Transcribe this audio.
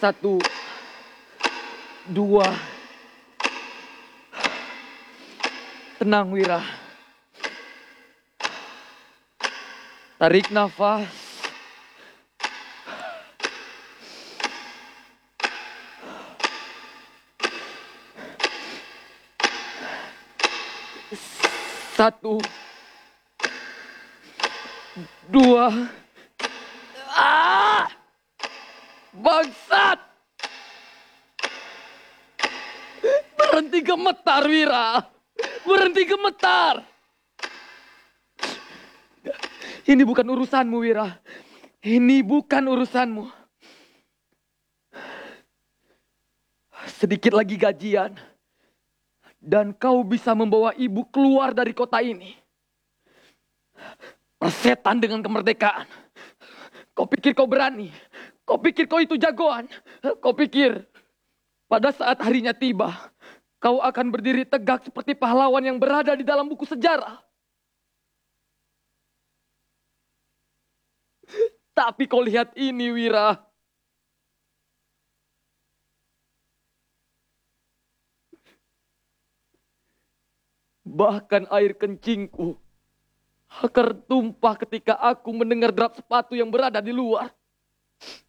1, 2. Tenang Wira. Tarik nafas. Satu, dua. Bangsat! Berhenti gemetar, Wira. Berhenti gemetar. Ini bukan urusanmu, Wira. Ini bukan urusanmu. Sedikit lagi gajian. Dan kau bisa membawa ibu keluar dari kota ini. Persetan dengan kemerdekaan. Kau pikir kau berani? Kau pikir kau itu jagoan? Kau pikir pada saat harinya tiba, kau akan berdiri tegak seperti pahlawan yang berada di dalam buku sejarah? Tapi kau lihat ini, Wira. Bahkan air kencingku akan tumpah ketika aku mendengar derap sepatu yang berada di luar.